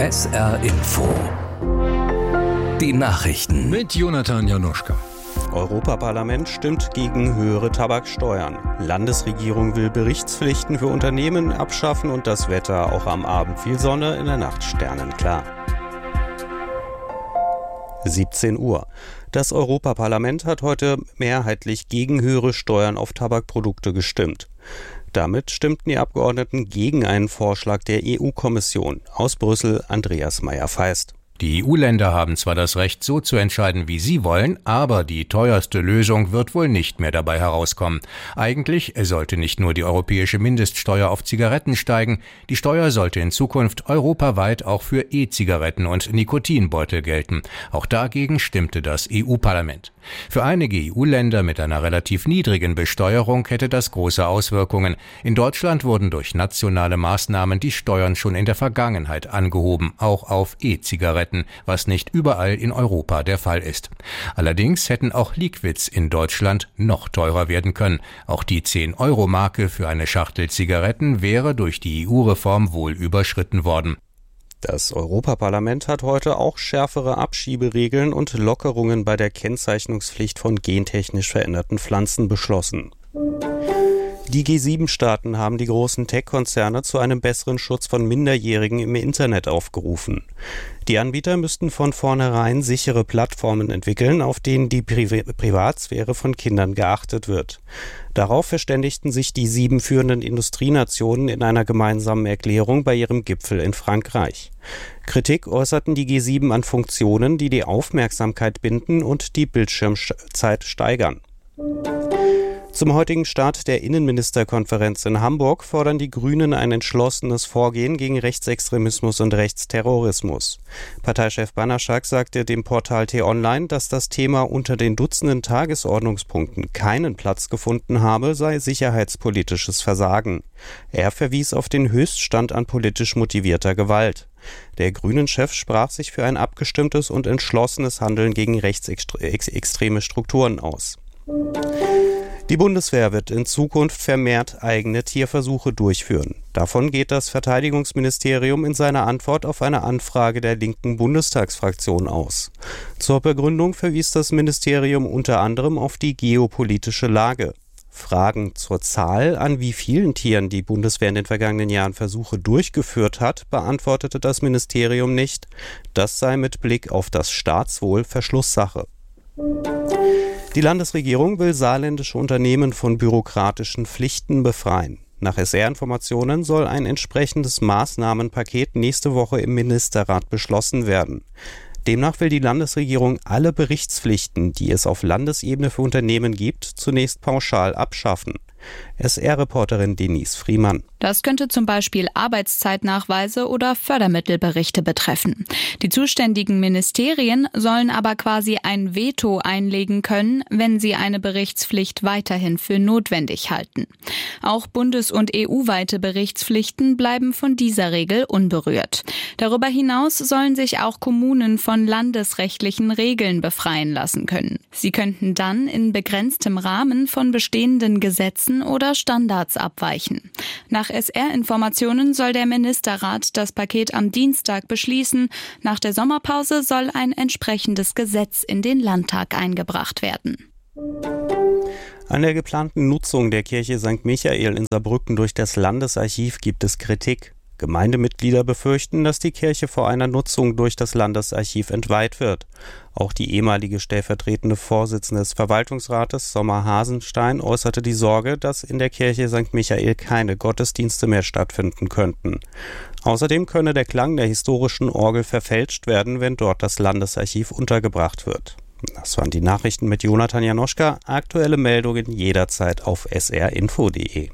SR Info. Die Nachrichten mit Jonathan Januschka. Europaparlament stimmt gegen höhere Tabaksteuern. Landesregierung will Berichtspflichten für Unternehmen abschaffen und das Wetter auch am Abend viel Sonne, in der Nacht sternenklar. 17 Uhr. Das Europaparlament hat heute mehrheitlich gegen höhere Steuern auf Tabakprodukte gestimmt. Damit stimmten die Abgeordneten gegen einen Vorschlag der EU-Kommission. Aus Brüssel Andreas Meyer-Feist. Die EU-Länder haben zwar das Recht, so zu entscheiden, wie sie wollen, aber die teuerste Lösung wird wohl nicht mehr dabei herauskommen. Eigentlich sollte nicht nur die europäische Mindeststeuer auf Zigaretten steigen, die Steuer sollte in Zukunft europaweit auch für E-Zigaretten und Nikotinbeutel gelten. Auch dagegen stimmte das EU-Parlament. Für einige EU-Länder mit einer relativ niedrigen Besteuerung hätte das große Auswirkungen. In Deutschland wurden durch nationale Maßnahmen die Steuern schon in der Vergangenheit angehoben, auch auf E-Zigaretten, was nicht überall in Europa der Fall ist. Allerdings hätten auch Liquids in Deutschland noch teurer werden können. Auch die 10-Euro-Marke für eine Schachtel Zigaretten wäre durch die EU-Reform wohl überschritten worden. Das Europaparlament hat heute auch schärfere Abschieberegeln und Lockerungen bei der Kennzeichnungspflicht von gentechnisch veränderten Pflanzen beschlossen. Die G7-Staaten haben die großen Tech-Konzerne zu einem besseren Schutz von Minderjährigen im Internet aufgerufen. Die Anbieter müssten von vornherein sichere Plattformen entwickeln, auf denen die Privatsphäre von Kindern geachtet wird. Darauf verständigten sich die 7 führenden Industrienationen in einer gemeinsamen Erklärung bei ihrem Gipfel in Frankreich. Kritik äußerten die G7 an Funktionen, die die Aufmerksamkeit binden und die Bildschirmzeit steigern. Zum heutigen Start der Innenministerkonferenz in Hamburg fordern die Grünen ein entschlossenes Vorgehen gegen Rechtsextremismus und Rechtsterrorismus. Parteichef Banaschak sagte dem Portal T-Online, dass das Thema unter den Dutzenden Tagesordnungspunkten keinen Platz gefunden habe, sei sicherheitspolitisches Versagen. Er verwies auf den Höchststand an politisch motivierter Gewalt. Der Grünen-Chef sprach sich für ein abgestimmtes und entschlossenes Handeln gegen rechtsextreme Strukturen aus. Die Bundeswehr wird in Zukunft vermehrt eigene Tierversuche durchführen. Davon geht das Verteidigungsministerium in seiner Antwort auf eine Anfrage der linken Bundestagsfraktion aus. Zur Begründung verwies das Ministerium unter anderem auf die geopolitische Lage. Fragen zur Zahl, an wie vielen Tieren die Bundeswehr in den vergangenen Jahren Versuche durchgeführt hat, beantwortete das Ministerium nicht. Das sei mit Blick auf das Staatswohl Verschlusssache. Die Landesregierung will saarländische Unternehmen von bürokratischen Pflichten befreien. Nach SR-Informationen soll ein entsprechendes Maßnahmenpaket nächste Woche im Ministerrat beschlossen werden. Demnach will die Landesregierung alle Berichtspflichten, die es auf Landesebene für Unternehmen gibt, zunächst pauschal abschaffen. SR-Reporterin Denise Friemann. Das könnte zum Beispiel Arbeitszeitnachweise oder Fördermittelberichte betreffen. Die zuständigen Ministerien sollen aber quasi ein Veto einlegen können, wenn sie eine Berichtspflicht weiterhin für notwendig halten. Auch bundes- und EU-weite Berichtspflichten bleiben von dieser Regel unberührt. Darüber hinaus sollen sich auch Kommunen von landesrechtlichen Regeln befreien lassen können. Sie könnten dann in begrenztem Rahmen von bestehenden Gesetzen oder Standards abweichen. Nach SR-Informationen soll der Ministerrat das Paket am Dienstag beschließen. Nach der Sommerpause soll ein entsprechendes Gesetz in den Landtag eingebracht werden. An der geplanten Nutzung der Kirche St. Michael in Saarbrücken durch das Landesarchiv gibt es Kritik. Gemeindemitglieder befürchten, dass die Kirche vor einer Nutzung durch das Landesarchiv entweiht wird. Auch die ehemalige stellvertretende Vorsitzende des Verwaltungsrates, Sommer Hasenstein, äußerte die Sorge, dass in der Kirche St. Michael keine Gottesdienste mehr stattfinden könnten. Außerdem könne der Klang der historischen Orgel verfälscht werden, wenn dort das Landesarchiv untergebracht wird. Das waren die Nachrichten mit Jonathan Januschka. Aktuelle Meldungen jederzeit auf srinfo.de.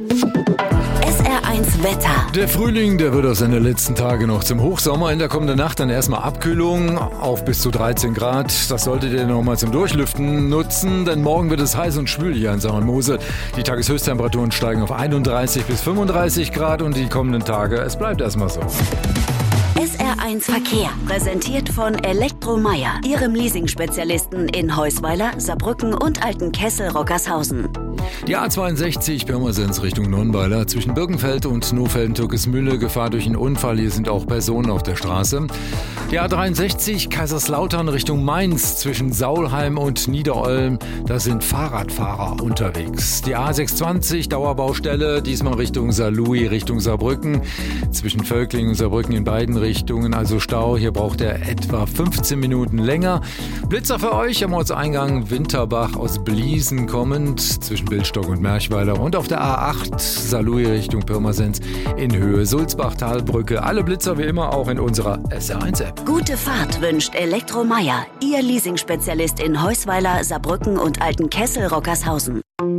SR1 Wetter. Der Frühling, der wird aus seine letzten Tage noch zum Hochsommer. In der kommenden Nacht dann erstmal Abkühlung auf bis zu 13 Grad. Das solltet ihr nochmal zum Durchlüften nutzen, denn morgen wird es heiß und schwül hier in Saar-und-Mosel. Die Tageshöchsttemperaturen steigen auf 31 bis 35 Grad und die kommenden Tage, es bleibt erstmal so. SR1 Verkehr, präsentiert von Elektromeier, Ihrem Leasing-Spezialisten in Heusweiler, Saarbrücken und Altenkessel-Rockershausen. Die A62 Pirmasens Richtung Nonnweiler zwischen Birkenfeld und Nohfelden-Türkismühle. Gefahr durch einen Unfall. Hier sind auch Personen auf der Straße. Die A63 Kaiserslautern Richtung Mainz zwischen Saulheim und Niederolm. Da sind Fahrradfahrer unterwegs. Die A620 Dauerbaustelle, diesmal Richtung Saarlouis, Richtung Saarbrücken. Zwischen Völkling und Saarbrücken in beiden Richtungen, also Stau. Hier braucht er etwa 15 Minuten länger. Blitzer für euch am Ortseingang Winterbach aus Bliesen kommend zwischen Bildstock und Merchweiler und auf der A8 Saarlouis Richtung Pirmasens in Höhe Sulzbach-Talbrücke. Alle Blitzer wie immer auch in unserer SR1-App. Gute Fahrt wünscht Elektromeier, Ihr Leasing-Spezialist in Heusweiler, Saarbrücken und Altenkessel-Rockershausen.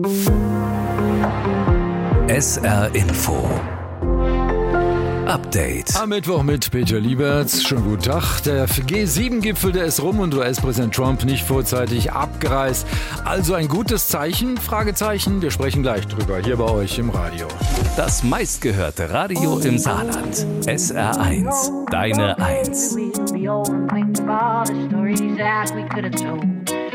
SR Info Update. Am Mittwoch mit Peter Lieberts. Schönen guten Tag. Der G7-Gipfel, der ist rum und US-Präsident Trump nicht vorzeitig abgereist. Also ein gutes Zeichen? Fragezeichen. Wir sprechen gleich drüber hier bei euch im Radio. Das meistgehörte Radio im Saarland. SR1. Deine 1.